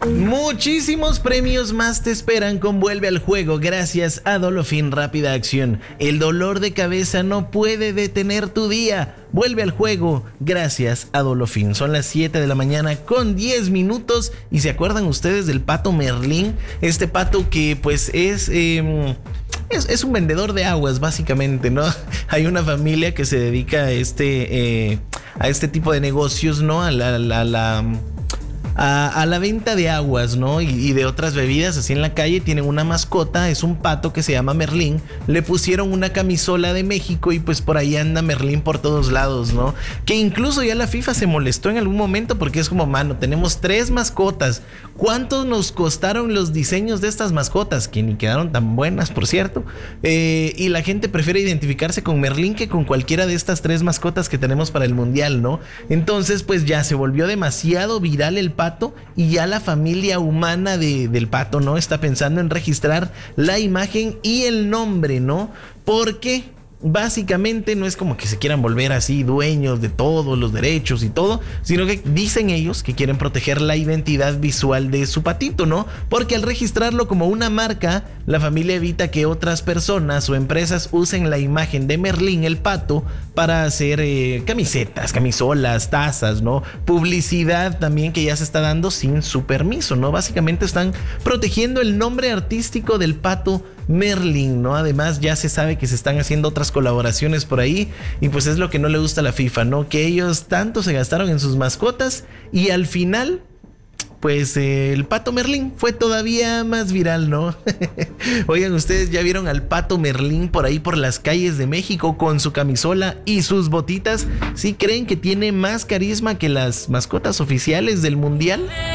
Muchísimos premios más te esperan con Vuelve al Juego gracias a Dolofin Rápida Acción. El dolor de cabeza no puede detener tu día. Vuelve al juego gracias a Dolofin. Son las 7 de la mañana con 10 minutos. ¿Y se acuerdan ustedes del pato Merlín? Este pato que pues es un vendedor de aguas básicamente, ¿no? Hay una familia que se dedica a este tipo de negocios, ¿no? A la venta de aguas, ¿no? Y de otras bebidas así en la calle. Tienen una mascota, es un pato que se llama Merlín. Le pusieron una camisola de México y pues por ahí anda Merlín por todos lados, ¿no? Que incluso ya la FIFA se molestó en algún momento porque es como, mano, tenemos 3 mascotas. ¿Cuántos nos costaron los diseños de estas mascotas? Que ni quedaron tan buenas, por cierto. Y la gente prefiere identificarse con Merlín que con cualquiera de estas 3 mascotas que tenemos para el mundial, ¿no? Entonces pues ya se volvió demasiado viral el pato y ya la familia humana del pato, ¿no? Está pensando en registrar la imagen y el nombre, ¿no? Porque básicamente no es como que se quieran volver así dueños de todos los derechos y todo, sino que dicen ellos que quieren proteger la identidad visual de su patito, ¿no? Porque al registrarlo como una marca, la familia evita que otras personas o empresas usen la imagen de Merlín, el pato, para hacer camisetas, camisolas, tazas, ¿no? Publicidad también que ya se está dando sin su permiso, ¿no? Básicamente están protegiendo el nombre artístico del pato Merlín, ¿no? Además ya se sabe que se están haciendo otras colaboraciones por ahí y pues es lo que no le gusta a la FIFA, ¿no? Que ellos tanto se gastaron en sus mascotas y al final pues el pato Merlín fue todavía más viral, ¿no? Oigan, ¿ustedes ya vieron al pato Merlín por ahí por las calles de México con su camisola y sus botitas? ¿Sí creen que tiene más carisma que las mascotas oficiales del mundial?